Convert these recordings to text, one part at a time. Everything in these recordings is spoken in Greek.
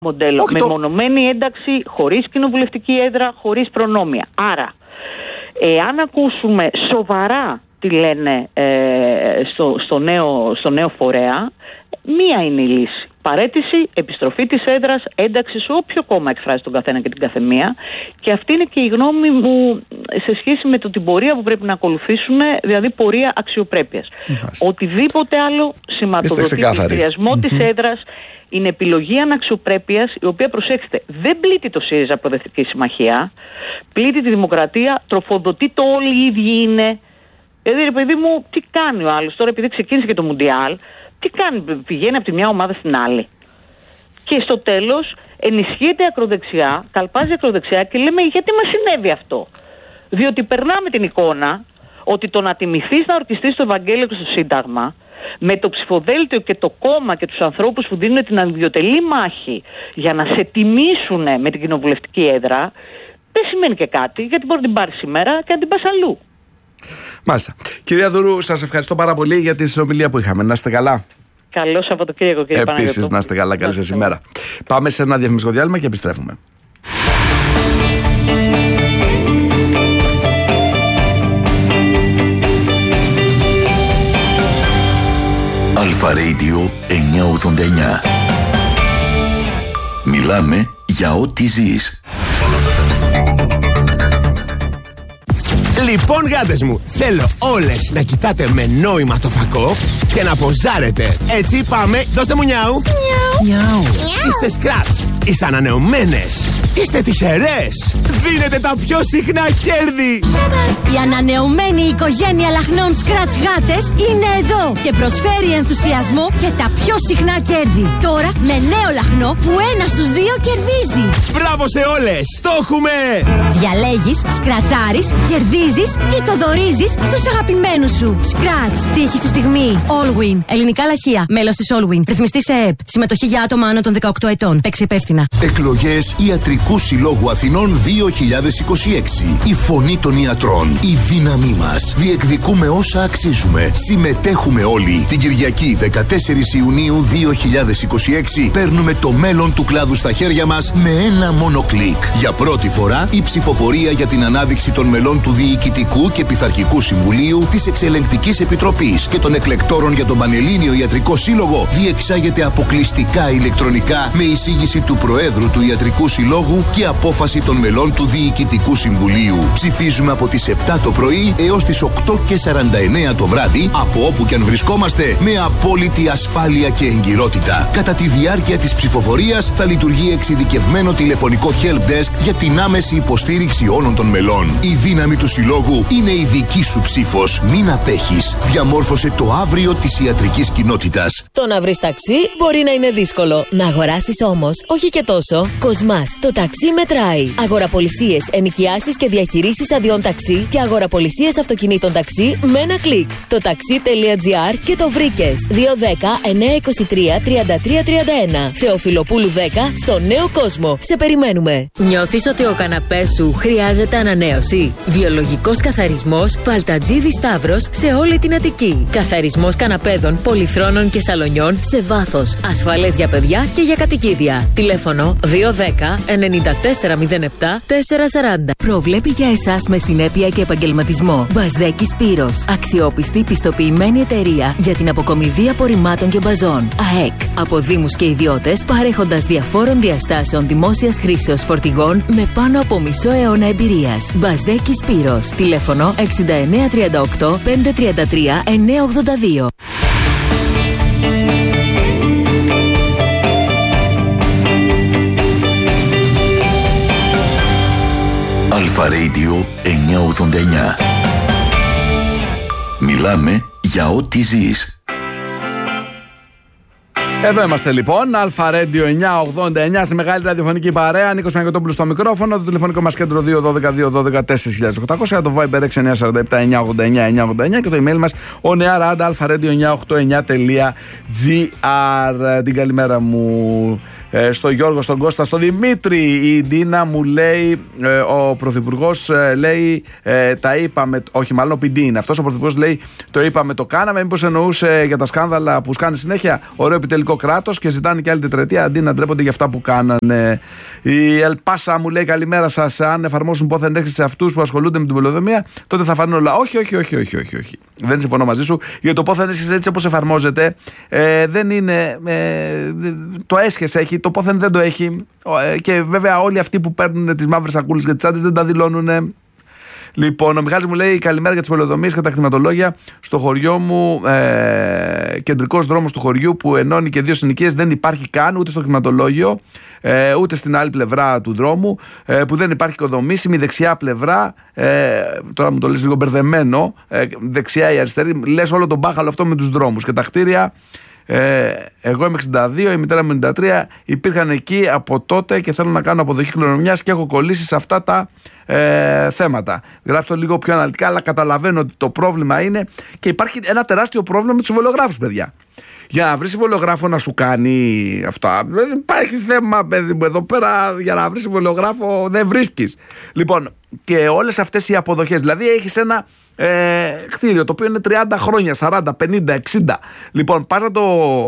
μοντέλο. Μεμονωμένη ένταξη, χωρίς κοινοβουλευτική έδρα, χωρίς προνόμια. Άρα, εάν ακούσουμε σοβαρά τι λένε στο νέο φορέα, μία είναι η λύση. Παραίτηση, επιστροφή της έδρας, ένταξη σε όποιο κόμμα εκφράζει τον καθένα και την καθεμία. Και αυτή είναι και η γνώμη μου σε σχέση με την πορεία που πρέπει να ακολουθήσουμε, δηλαδή πορεία αξιοπρέπειας. Οτιδήποτε άλλο σηματοδοτεί τον πληστηριασμό της έδρας είναι επιλογή αναξιοπρέπειας, η οποία, προσέξτε, δεν πλήττει το ΣΥΡΙΖΑ Προοδευτική Συμμαχία, πλήττει τη δημοκρατία, τροφοδοτεί το όλοι οι ίδιοι είναι. Δηλαδή, ρε παιδί μου, τι κάνει ο άλλος τώρα, επειδή ξεκίνησε και το Μουντιάλ, τι κάνει, πηγαίνει από τη μια ομάδα στην άλλη. Και στο τέλος ενισχύεται η ακροδεξιά, καλπάζει η ακροδεξιά και λέμε γιατί μας συνέβη αυτό. Διότι περνάμε την εικόνα ότι το να τιμηθείς να ορκιστείς στο Ευαγγέλιο και στο Σύνταγμα, με το ψηφοδέλτιο και το κόμμα και τους ανθρώπους που δίνουν την ανιδιοτελή μάχη για να σε τιμήσουν με την κοινοβουλευτική έδρα, δεν σημαίνει και κάτι, γιατί μπορεί να την πάρεις σήμερα και να την πας αλλού. Μάλιστα. Κυρία Δούρου, σας ευχαριστώ πάρα πολύ για τη συνομιλία που είχαμε. Να είστε καλά. Καλό Σαββατοκύριακο, κύριε Παναγιώτου. Επίσης, να είστε καλά. Καλή σας ημέρα. Πάμε σε ένα διαφημιστικό διάλειμμα και επιστρέφουμε. Αλφα Radio 989. Μιλάμε για ό,τι ζεις. Λοιπόν, γάτες μου, θέλω όλες να κοιτάτε με νόημα το φακό και να ποζάρετε. Έτσι πάμε, δώστε μου νιάου. Νιάου. Είστε σκράτς, είστε ανανεωμένες, είστε τυχερές. Δίνετε τα πιο συχνά κέρδη. Η ανανεωμένη οικογένεια λαχνών σκράτς γάτες είναι εδώ και προσφέρει ενθουσιασμό και τα πιο συχνά κέρδη. Τώρα με νέο λαχνό που ένα στους δύο κερδίζει. Μπράβο σε όλες, το έχουμε. Διαλέγεις, σκρατσάρεις, κερδίζεις ή το δωρίζεις στους αγαπημένους σου. Σκράτς, τύχη στη στιγμή. Allwin, ελληνικά λαχεία, μέλος της Allwin. Ρυθμιστή σε ΕΕΠ. Συμμετοχή για άτομα άνω των 18 ετών. Παίξει υπεύθυνα. Εκλογές Ιατρικού Συλλόγου Αθηνών 2026. Η φωνή των ιατρών. Η δύναμή μας. Διεκδικούμε όσα αξίζουμε. Συμμετέχουμε όλοι. Την Κυριακή 14 Ιουνίου 2026 παίρνουμε το μέλλον του κλάδου στα χέρια μας με ένα μόνο κλικ. Για πρώτη φορά η ψηφοφορία για την ανάδειξη των μελών του Διοικητικού και Πειθαρχικού Συμβουλίου, της Εξελεγκτικής Επιτροπής και των εκλεκτόρων για τον Πανελλήνιο Ιατρικό Σύλλογο διεξάγεται αποκλειστικά ηλεκτρονικά με εισήγηση του Προέδρου του Ιατρικού Συλλόγου και απόφαση των μελών του Διοικητικού Συμβουλίου. Ψηφίζουμε από τις 7 το πρωί έως τις 8:49 το βράδυ, από όπου και αν βρισκόμαστε, με απόλυτη ασφάλεια και εγκυρότητα. Κατά τη διάρκεια της ψηφοφορίας θα λειτουργεί εξειδικευμένο τηλεφωνικό helpdesk για την άμεση υποστήριξη όλων των μελών. Η δύναμη του Συλλόγου είναι η δική σου ψήφος. Μην απέχεις. Διαμόρφωσε το αύριο της ιατρικής κοινότητας. Το να βρεις ταξί μπορεί να είναι δύσκολο. Να αγοράσεις όμως, όχι και τόσο. Κοσμάς, το ταξί μετράει. Αγοραπολισίες, ενοικιάσεις και διαχειρήσεις αδειών ταξί και αγοραπολισίες αυτοκινήτων ταξί με ένα κλικ. Το taxi.gr και το βρήκες. 210-923-3331. Θεοφιλοπούλου 10 στο Νέο Κόσμο. Σε περιμένουμε. Νιώθεις ότι ο καναπές σου χρειάζεται ανανέωση? Βιολογικός καθαρισμός Παλτατζίδη Σταύρος σε όλη την Αττική. Καθαρισμός καναπέδων, πολυθρόνων και σαλονιών σε βάθος. Ασφαλές για παιδιά και για κατοικίδια. Τηλέφωνο 210-9407-440. Προβλέπει για εσάς με συνέπεια και επαγγελματισμό. Μπασδέκη Σπύρος. Αξιόπιστη πιστοποιημένη εταιρεία για την αποκομιδή απορριμμάτων και μπαζών. ΑΕΚ. Από δήμους και ιδιώτες, παρέχοντας διαφόρων διαστάσεων δημόσιας χρήσεως φορτηγών με πάνω από μισό αιώνα εμπειρίας. Μπασδέκη Σπύρος. Τηλέφωνο 6938 533 982. Αλφα Radio 989. Μιλάμε για ό,τι ζεις. Εδώ είμαστε λοιπόν, Αλφα Radio 989 στη μεγάλη ραδιοφωνική παρέα. Νίκος Παναγιωτόπουλος στο μικρόφωνο, το τηλεφωνικό μας κέντρο 212-212-4800, το Viber 6947-989-989 και το email μας onear@alfaradio989.gr. Την καλημέρα μου στο Γιώργο, στον Κώστα, στον Δημήτρη. Η Ντίνα μου λέει, ο Πρωθυπουργός λέει, τα είπαμε. Όχι, μάλλον ο Πιντή είναι αυτός. Ο Πρωθυπουργός λέει, το είπαμε, το κάναμε. Μήπως εννοούσε για τα σκάνδαλα που σκάνε συνέχεια? Ωραίο επιτελικό κράτος και ζητάνε και άλλη τετραετία αντί να ντρέπονται για αυτά που κάνανε. Η Ελπάσα μου λέει, καλημέρα σας. Αν εφαρμόσουν πόθεν έξι σε αυτούς που ασχολούνται με την πολεοδομία, τότε θα φανούν όλα. Όχι. Δεν συμφωνώ μαζί σου. Για το πόθεν έσχεσαι έτσι όπως εφαρμόζεται, δεν είναι. Το έσχεσαι έχει, το πόθεν δεν το έχει. Και βέβαια όλοι αυτοί που παίρνουν τις μαύρες σακούλες και τις τσάντες δεν τα δηλώνουν. Λοιπόν, ο Μιχάλης μου λέει, καλημέρα για τις πολεοδομίες και τα κτηματολόγια. Στο χωριό μου, κεντρικός δρόμος του χωριού που ενώνει και δύο συνοικίες δεν υπάρχει καν ούτε στο κτηματολόγιο, ούτε στην άλλη πλευρά του δρόμου, που δεν υπάρχει οικοδομήσιμη δεξιά πλευρά. Τώρα μου το λες λίγο μπερδεμένο, δεξιά ή αριστερή, λες όλο τον μπάχαλο αυτό με τους δρόμους και τα κτίρια. Εγώ είμαι 62, η μητέρα μου 93, υπήρχαν εκεί από τότε και θέλω να κάνω αποδοχή κληρονομιάς και έχω κολλήσει σε αυτά τα θέματα. Γράψω λίγο πιο αναλυτικά, αλλά καταλαβαίνω ότι το πρόβλημα είναι και υπάρχει ένα τεράστιο πρόβλημα με τους συμβολογράφους, παιδιά. Για να βρεις συμβολογράφο να σου κάνει αυτά, δεν υπάρχει θέμα, παιδί μου, εδώ πέρα για να βρεις συμβολογράφο δεν βρίσκεις. Λοιπόν, και όλες αυτές οι αποδοχές, δηλαδή έχεις ένα κτίριο το οποίο είναι 30 χρόνια, 40, 50, 60. Λοιπόν, πας να το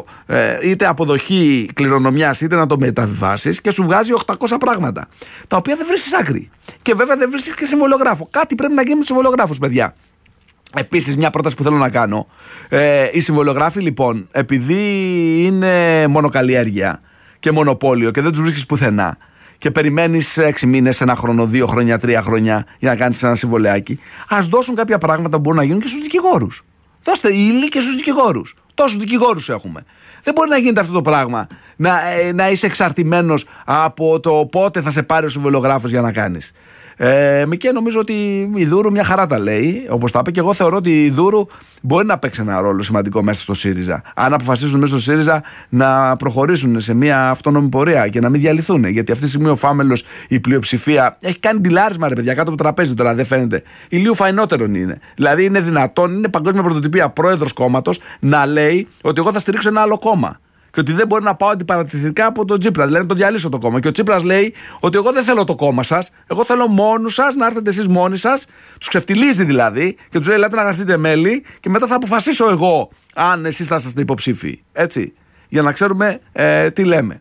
είτε αποδοχή κληρονομιάς είτε να το μεταβιβάσεις και σου βγάζει 800 πράγματα, τα οποία δεν βρίσκεις άκρη. Και βέβαια δεν βρίσκεις και συμβολογράφο. Κάτι πρέπει να γίνει με τους συμβολογράφους, παιδιά. Επίσης, μια πρόταση που θέλω να κάνω. Οι συμβολογράφοι, λοιπόν, επειδή είναι μονοκαλλιέργεια και μονοπόλιο και δεν τους βρίσκεις πουθενά και περιμένεις 6 μήνες, 1 χρόνο, 2 χρόνια, 3 χρόνια για να κάνεις ένα συμβολεάκι, ας δώσουν κάποια πράγματα που μπορούν να γίνουν και στους δικηγόρους. Δώστε ύλη και στους δικηγόρους. Τόσους δικηγόρους έχουμε. Δεν μπορεί να γίνεται αυτό το πράγμα. Να είσαι εξαρτημένος από το πότε θα σε πάρει ο συμβολογράφος για να κάνεις. Και νομίζω ότι η Δούρου μια χαρά τα λέει, όπως τα είπε, και εγώ θεωρώ ότι η Δούρου μπορεί να παίξει ένα ρόλο σημαντικό μέσα στο ΣΥΡΙΖΑ. Αν αποφασίσουν μέσα στο ΣΥΡΙΖΑ να προχωρήσουν σε μια αυτόνομη πορεία και να μην διαλυθούν. Γιατί αυτή τη στιγμή ο Φάμελος, η πλειοψηφία, έχει κάνει τυλάρισμα, ρε παιδιά, κάτω από το τραπέζι τώρα, δεν φαίνεται. Ηλίου φαϊνότερον είναι. Δηλαδή είναι δυνατόν, είναι παγκόσμια πρωτοτυπία πρόεδρος κόμματος να λέει ότι εγώ θα στηρίξω ένα άλλο κόμμα. Και ότι δεν μπορεί να πάω αντιπαρατηθητικά από τον Τσίπρα, δηλαδή να τον διαλύσω το κόμμα. Και ο Τσίπρας λέει ότι εγώ δεν θέλω το κόμμα σας, εγώ θέλω μόνους σας να έρθετε εσείς μόνοι σας. Τους ξεφτιλίζει δηλαδή και τους λέει: ελάτε να γραφτείτε μέλη και μετά θα αποφασίσω εγώ αν εσείς θα είσαστε υποψήφοι. Έτσι. Για να ξέρουμε τι λέμε.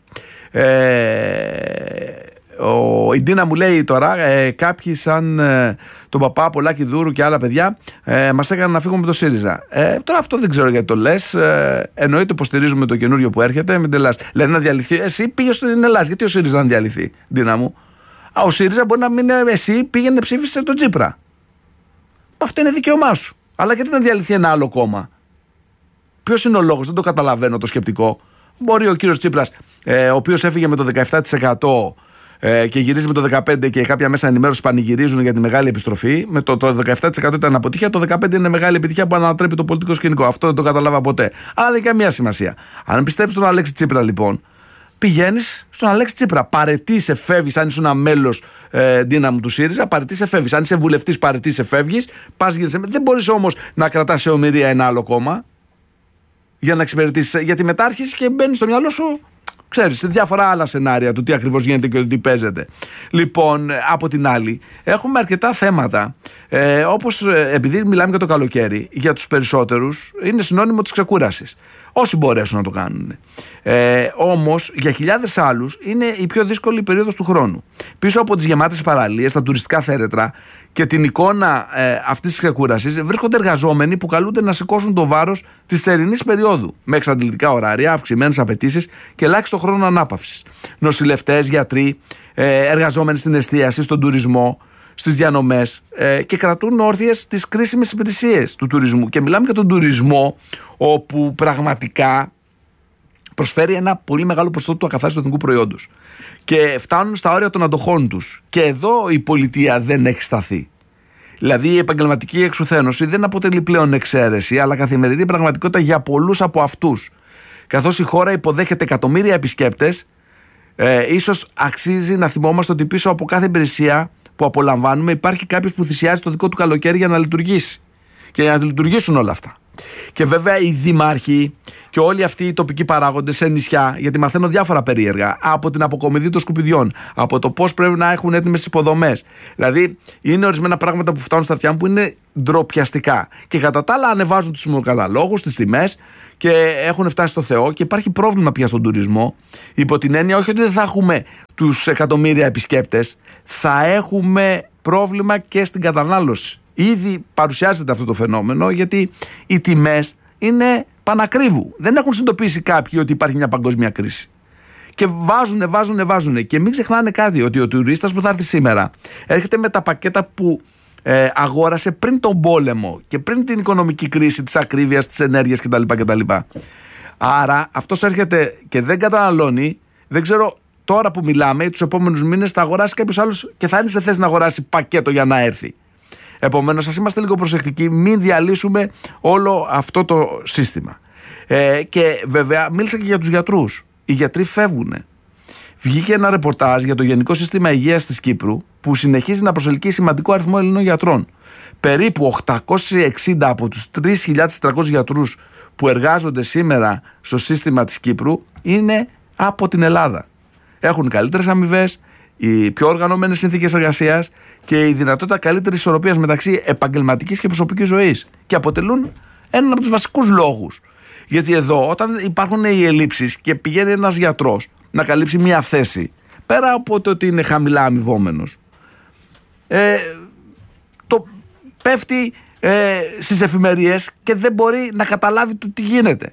Η Ντίνα μου λέει τώρα, κάποιοι σαν τον παπά Πολάκη Δούρου και άλλα παιδιά μας έκαναν να φύγουμε με το ΣΥΡΙΖΑ. Τώρα αυτό δεν ξέρω γιατί το λες. Εννοείται πως στηρίζουμε το καινούριο που έρχεται. Μην τελάς. Λένε να διαλυθεί. Εσύ πήγε στην Ελλάδα. Γιατί ο ΣΥΡΙΖΑ να διαλυθεί, Ντίνα μου? Ο ΣΥΡΙΖΑ μπορεί να μην. Εσύ πήγαινε ψήφισε τον Τσίπρα. Αυτό είναι δικαίωμά σου. Αλλά γιατί να διαλυθεί ένα άλλο κόμμα? Ποιος είναι ο λόγος? Δεν το καταλαβαίνω το σκεπτικό. Μπορεί ο κύριος Τσίπρας, ο οποίος έφυγε με το 17%. Και γυρίζει με το 15% και κάποια μέσα ενημέρωση πανηγυρίζουν για τη μεγάλη επιστροφή. Με το 17% ήταν αποτυχία, το 15% είναι μεγάλη επιτυχία που ανατρέπει το πολιτικό σκηνικό. Αυτό δεν το καταλάβα ποτέ. Αλλά δεν έχει καμία σημασία. Αν πιστεύεις στον Αλέξη Τσίπρα, λοιπόν, πηγαίνεις στον Αλέξη Τσίπρα. Παρετείσαι, φεύγεις. Αν ήσουν μέλος δύναμη του ΣΥΡΙΖΑ, παρετείσαι, φεύγεις. Αν είσαι βουλευτής, παρετείσαι, φεύγεις. Δεν μπορείς όμως να κρατάς σε ομηρία ένα άλλο κόμμα για να εξυπηρετήσεις. Γιατί μετά αρχίσεις και μπαίνεις στο μυαλό σου. Ξέρεις, σε διάφορα άλλα σενάρια του τι ακριβώς γίνεται και τι παίζεται. Λοιπόν, από την άλλη, έχουμε αρκετά θέματα. Όπως επειδή μιλάμε για το καλοκαίρι, για τους περισσότερους είναι συνώνυμο της ξεκούρασης. Όσοι μπορέσουν να το κάνουν. Όμως, για χιλιάδες άλλους είναι η πιο δύσκολη περίοδος του χρόνου. Πίσω από τις γεμάτες παραλίες, τα τουριστικά θέρετρα και την εικόνα αυτής της ξεκούρασης βρίσκονται εργαζόμενοι που καλούνται να σηκώσουν το βάρος της θερινής περίοδου με εξαντλητικά ωράρια, αυξημένες απαιτήσεις και ελάχιστο χρόνο ανάπαυσης. Νοσηλευτές, γιατροί, εργαζόμενοι στην εστίαση, στον τουρισμό, στις διανομές και κρατούν όρθιες τις κρίσιμες υπηρεσίες του τουρισμού. Και μιλάμε για τον τουρισμό, όπου πραγματικά προσφέρει ένα πολύ μεγάλο ποσοστό του ακαθάριστου εθνικού προϊόντος. Και φτάνουν στα όρια των αντοχών τους. Και εδώ η πολιτεία δεν έχει σταθεί. Δηλαδή η επαγγελματική εξουθένωση δεν αποτελεί πλέον εξαίρεση, αλλά καθημερινή πραγματικότητα για πολλούς από αυτούς. Καθώς η χώρα υποδέχεται εκατομμύρια επισκέπτες, ίσως αξίζει να θυμόμαστε ότι πίσω από κάθε υπηρεσία που απολαμβάνουμε υπάρχει κάποιος που θυσιάζει το δικό του καλοκαίρι για να λειτουργήσει. Και για να λειτουργήσουν όλα αυτά. Και βέβαια οι δήμαρχοι και όλοι αυτοί οι τοπικοί παράγοντες σε νησιά, γιατί μαθαίνω διάφορα περίεργα, από την αποκομιδή των σκουπιδιών, από το πώς πρέπει να έχουν έτοιμες τις υποδομές. Δηλαδή, είναι ορισμένα πράγματα που φτάνουν στα αυτιά μου που είναι ντροπιαστικά. Και κατά τα άλλα, ανεβάζουν τους καταλόγους, τις τιμές και έχουν φτάσει στο Θεό. Και υπάρχει πρόβλημα πια στον τουρισμό. Υπό την έννοια, όχι ότι δεν θα έχουμε τους εκατομμύρια επισκέπτες, θα έχουμε πρόβλημα και στην κατανάλωση. Ήδη παρουσιάζεται αυτό το φαινόμενο, γιατί οι τιμές είναι πανακρίβου. Δεν έχουν συνειδητοποιήσει κάποιοι ότι υπάρχει μια παγκόσμια κρίση. Και βάζουνε. Και μην ξεχνάνε κάτι, ότι ο τουρίστας που θα έρθει σήμερα έρχεται με τα πακέτα που αγόρασε πριν τον πόλεμο και πριν την οικονομική κρίση της ακρίβειας, της ενέργειας κτλ. Άρα αυτός έρχεται και δεν καταναλώνει. Δεν ξέρω τώρα που μιλάμε ή τους επόμενους μήνες θα αγοράσει κάποιος άλλος και θα είναι σε θέση να αγοράσει πακέτο για να έρθει. Επομένως, ας είμαστε λίγο προσεκτικοί, μην διαλύσουμε όλο αυτό το σύστημα. Και βέβαια, μίλησα και για τους γιατρούς. Οι γιατροί φεύγουν. Βγήκε ένα ρεπορτάζ για το Γενικό Σύστημα Υγείας της Κύπρου που συνεχίζει να προσελκύει σημαντικό αριθμό Ελληνών γιατρών. Περίπου 860 από τους 3.400 γιατρούς που εργάζονται σήμερα στο σύστημα της Κύπρου είναι από την Ελλάδα. Έχουν καλύτερες αμοιβές, οι πιο οργανωμένες συνθήκες εργασίας και η δυνατότητα καλύτερης ισορροπίας μεταξύ επαγγελματικής και προσωπικής ζωής. Και αποτελούν έναν από τους βασικούς λόγους. Γιατί εδώ, όταν υπάρχουν οι ελλείψεις και πηγαίνει ένας γιατρός να καλύψει μια θέση, πέρα από το ότι είναι χαμηλά αμοιβόμενος, το πέφτει στις εφημερίες και δεν μπορεί να καταλάβει το τι γίνεται.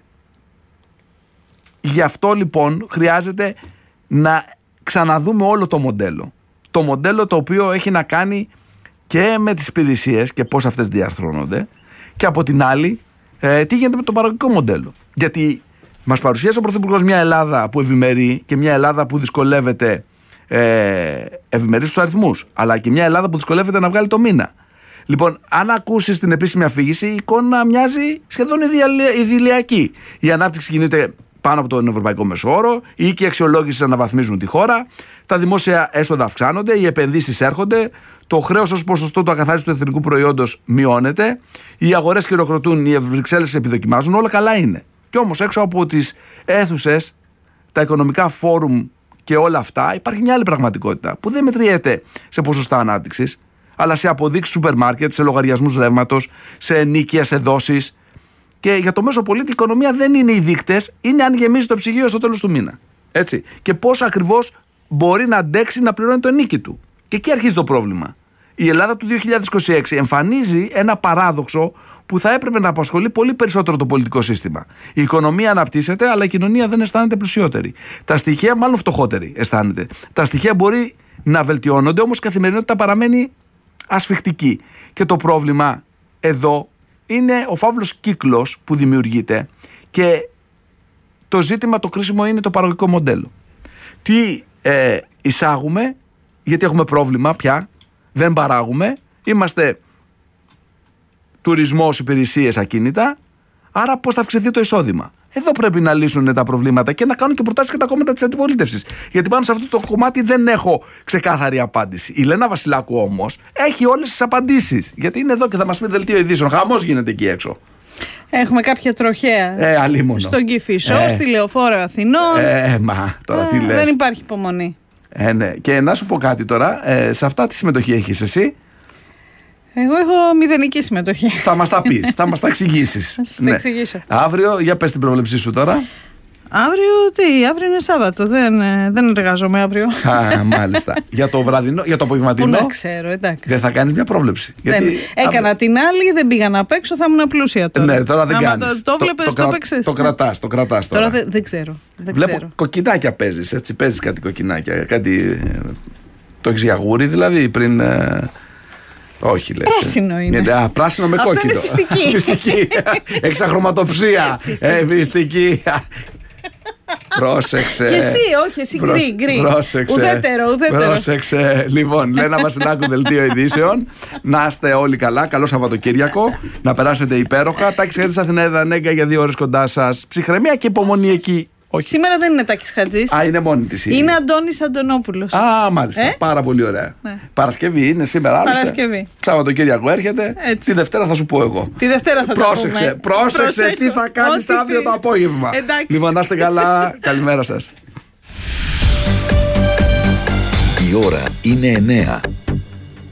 Γι' αυτό λοιπόν χρειάζεται να ξαναδούμε όλο το μοντέλο. Το μοντέλο το οποίο έχει να κάνει και με τις υπηρεσίες και πώς αυτές διαρθρώνονται, και από την άλλη τι γίνεται με το παραγωγικό μοντέλο. Γιατί μας παρουσίασε ο Πρωθυπουργός μια Ελλάδα που ευημερεί και μια Ελλάδα που δυσκολεύεται, ευημερεί στους αριθμούς, αλλά και μια Ελλάδα που δυσκολεύεται να βγάλει το μήνα. Λοιπόν, αν ακούσεις την επίσημη αφήγηση, η εικόνα μοιάζει σχεδόν ιδηλιακή. Η ανάπτυξη γίνεται πάνω από τον ευρωπαϊκό μεσόωρο, οι οίκοι αξιολόγησης αναβαθμίζουν τη χώρα, τα δημόσια έσοδα αυξάνονται, οι επενδύσεις έρχονται, το χρέος ως ποσοστό του ακαθάριστου εθνικού προϊόντος μειώνεται, οι αγορές χειροκροτούν, οι Βρυξέλλες επιδοκιμάζουν, όλα καλά είναι. Και όμως έξω από τις αίθουσες, τα οικονομικά φόρουμ και όλα αυτά, υπάρχει μια άλλη πραγματικότητα που δεν μετριέται σε ποσοστά ανάπτυξης, αλλά σε αποδείξεις σούπερ μάρκετ, σε λογαριασμούς ρεύματος, σε ενοίκια, σε δόσεις. Και για το μέσο πολίτη η οικονομία δεν είναι οι δείκτες, είναι αν γεμίζει το ψυγείο στο τέλος του μήνα. Έτσι. Και πώς ακριβώς μπορεί να αντέξει να πληρώνει το ενίκη του. Και εκεί αρχίζει το πρόβλημα. Η Ελλάδα του 2026 εμφανίζει ένα παράδοξο που θα έπρεπε να απασχολεί πολύ περισσότερο το πολιτικό σύστημα. Η οικονομία αναπτύσσεται, αλλά η κοινωνία δεν αισθάνεται πλουσιότερη. Τα στοιχεία, μάλλον φτωχότερη αισθάνεται. Τα στοιχεία μπορεί να βελτιώνονται, όμως η καθημερινότητα παραμένει ασφιχτική. Και το πρόβλημα εδώ είναι ο φαύλος κύκλος που δημιουργείται, και το ζήτημα το κρίσιμο είναι το παραγωγικό μοντέλο. Τι εισάγουμε, γιατί έχουμε πρόβλημα πια, δεν παράγουμε, είμαστε τουρισμός, υπηρεσίες, ακίνητα, άρα πώς θα αυξηθεί το εισόδημα. Εδώ πρέπει να λύσουν τα προβλήματα και να κάνουν και προτάσεις και τα κόμματα της αντιπολίτευσης. Γιατί πάνω σε αυτό το κομμάτι δεν έχω ξεκάθαρη απάντηση. Η Λένα Βασιλάκου όμως έχει όλες τις απαντήσεις. Γιατί είναι εδώ και θα μας πει δελτίο ειδήσεων. Χαμός γίνεται εκεί έξω. Έχουμε κάποια τροχέα στον Κηφισό, στη Λεωφόρο Αθηνών. Τώρα τι λες. Δεν υπάρχει υπομονή. Ναι. Και να σου πω κάτι τώρα. Σε αυτά τι συμμετοχή έχεις εσύ? Εγώ έχω μηδενική συμμετοχή. Θα μας τα πεις, θα μας τα εξηγήσεις. Θα σας τα εξηγήσω. Αύριο, για πες την πρόβλεψή σου τώρα. Αύριο είναι Σάββατο. Δεν εργάζομαι αύριο. Μάλιστα. Για το βραδινό, για το απογευματινό. Πού να ξέρω, εντάξει. Δεν θα κάνεις μια πρόβλεψη. Γιατί έκανα την άλλη, δεν πήγα να παίξω, θα ήμουν πλούσια τώρα. Ναι, τώρα δεν κάνεις. Το βλέπεις, το παίξες. Το κρατάς τώρα. Τώρα δεν ξέρω. Βλέπω κοκκινάκια παίζεις, έτσι, παίζεις κάτι κοκκινάκια. Το έχεις για γούρι δηλαδή πριν. Όχι, λες. Πράσινο είναι. Πράσινο με κόκκινο. Αυτό είναι φυστική. Εξαχρωματοψία. Φυστική. Πρόσεξε. Και εσύ, όχι, εσύ γκρι. Πρόσεξε. Ουδέτερο. Πρόσεξε. Λοιπόν, Λένα Βασιλάκου, δελτίο ειδήσεων. Να είστε όλοι καλά. Καλό Σαββατοκύριακο. Να περάσετε υπέροχα. Τάκης Χέντης, Αθηνά Δανέγκα για 2 ώρες κοντά σας. Ψυχραιμία και υπομονή εκεί. Όχι. Σήμερα δεν είναι Τάκης Χατζής. Είναι μόνη της. Είναι Αντώνης Αντωνόπουλος. Μάλιστα. Πάρα πολύ ωραία. Ναι. Παρασκευή είναι σήμερα, άλλωστε. Παρασκευή. Σαββατοκύριακο έρχεται. Έτσι. Τη Δευτέρα θα σου πω εγώ. Τη Δευτέρα θα Πρόσεξε τι θα κάνεις αύριο το απόγευμα. Λοιπόν, να είστε καλά. Καλημέρα σας. Η ώρα είναι 9.